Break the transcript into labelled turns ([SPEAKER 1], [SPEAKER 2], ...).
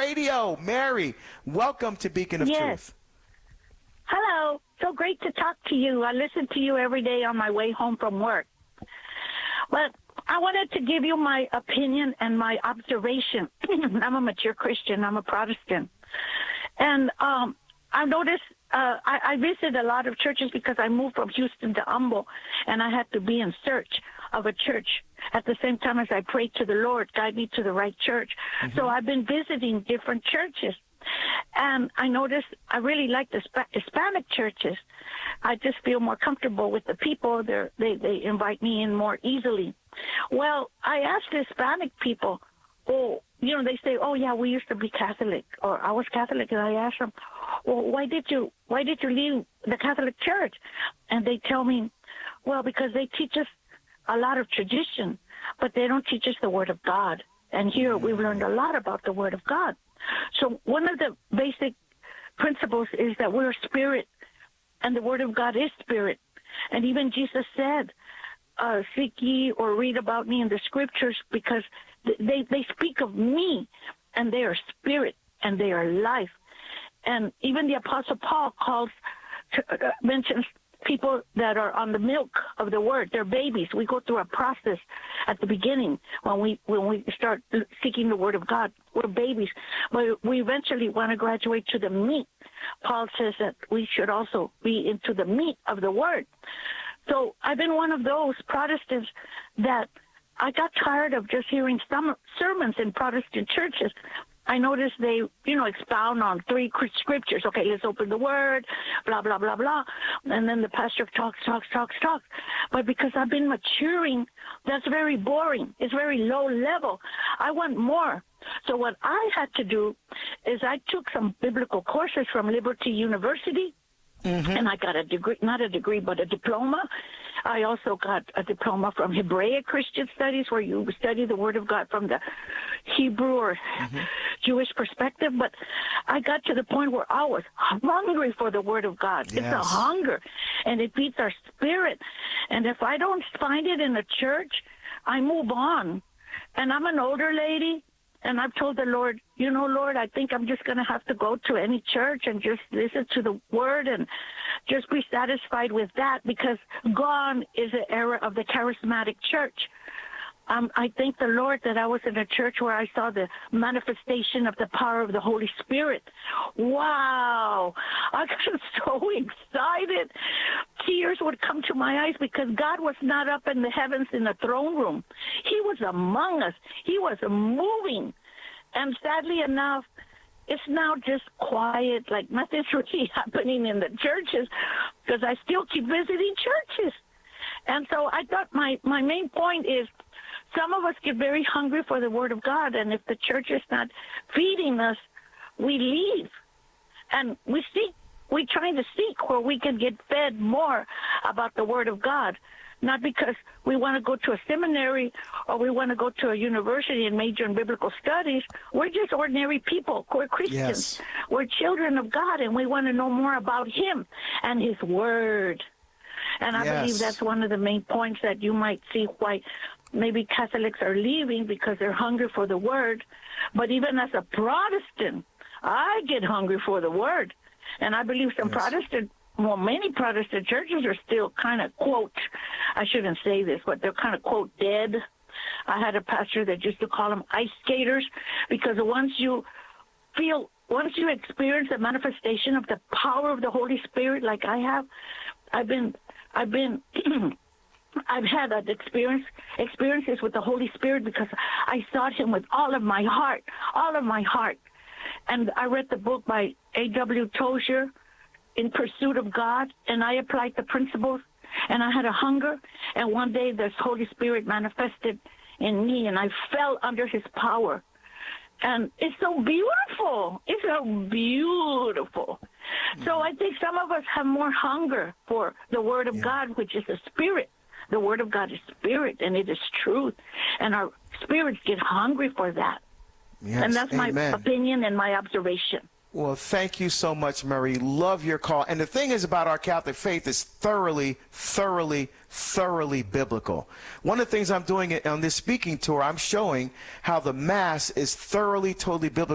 [SPEAKER 1] Radio. Mary, welcome to Beacon of Truth.
[SPEAKER 2] Hello. So great to talk to you. I listen to you every day on my way home from work. But I wanted to give you my opinion and my observation. I'm a mature Christian. I'm a Protestant. And I've noticed I visit a lot of churches because I moved from Houston to Humble, and I had to be in search of a church at the same time as I prayed to the Lord, guide me to the right church. So I've been visiting different churches. And I noticed I really like the Hispanic churches. I just feel more comfortable with the people. They invite me in more easily. Well, I asked the Hispanic people, they say, oh, yeah, we used to be Catholic, or I was Catholic, and I asked them, well, why did you leave the Catholic Church? And they tell me, well, because they teach us a lot of tradition, but they don't teach us the Word of God. And here we've learned a lot about the Word of God. So one of the basic principles is that we're spirit, and the Word of God is spirit. And even Jesus said, seek ye or read about me in the Scriptures, because they speak of me, and they are spirit, and they are life. And even the Apostle Paul mentions people that are on the milk of the Word. They're babies. We go through a process at the beginning when we start seeking the Word of God. We're babies, but we eventually want to graduate to the meat. Paul says that we should also be into the meat of the Word. So I've been one of those Protestants that I got tired of just hearing some sermons in Protestant churches. I noticed they, expound on 3 scriptures. Okay, let's open the Word, blah, blah, blah, blah. And then the pastor talks. But because I've been maturing, that's very boring. It's very low level. I want more. So what I had to do is I took some biblical courses from Liberty University. And I got a degree, not a degree, but a diploma. I also got a diploma from Hebraic Christian Studies, where you study the Word of God from the Hebrew or Jewish perspective. But I got to the point where I was hungry for the Word of God. Yes. It's a hunger, and it feeds our spirit. And if I don't find it in a church, I move on. And I'm an older lady. And I've told the Lord, Lord, I think I'm just going to have to go to any church and just listen to the Word and just be satisfied with that, because gone is the era of the charismatic church. I thank the Lord that I was in a church where I saw the manifestation of the power of the Holy Spirit. Wow! I got so excited. Tears would come to my eyes because God was not up in the heavens in the throne room. He was among us. He was moving. And sadly enough, it's now just quiet, like nothing's really happening in the churches, because I still keep visiting churches. And so I thought my main point is, some of us get very hungry for the Word of God, and if the church is not feeding us, we leave. And we're trying to seek where we can get fed more about the Word of God, not because we want to go to a seminary or we want to go to a university and major in biblical studies. We're just ordinary people. We're Christians. Yes. We're children of God, and we want to know more about Him and His Word. And I believe that's one of the main points that you might see why maybe Catholics are leaving, because they're hungry for the Word. But even as a Protestant, I get hungry for the Word. And I believe many Protestant churches are still kind of, quote, I shouldn't say this, but they're kind of, quote, dead. I had a pastor that used to call them ice skaters, because once you experience the manifestation of the power of the Holy Spirit like I have, I've had that experiences with the Holy Spirit, because I sought Him with all of my heart. And I read the book by A.W. Tozer, In Pursuit of God, and I applied the principles, and I had a hunger, and one day the Holy Spirit manifested in me, and I fell under His power. And it's so beautiful. It's so beautiful. So I think some of us have more hunger for the Word of God, which is a spirit. The Word of God is spirit, and it is truth. And our spirits get hungry for that.
[SPEAKER 1] Yes,
[SPEAKER 2] and that's my opinion and my observation.
[SPEAKER 1] Well, thank you so much, Murray. Love your call. And the thing is about our Catholic faith is thoroughly, thoroughly, thoroughly biblical. One of the things I'm doing on this speaking tour, I'm showing how the Mass is thoroughly, totally biblical.